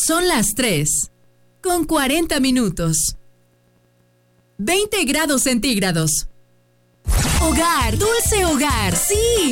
Son las 3:40. 20 grados centígrados. Hogar, dulce hogar, sí.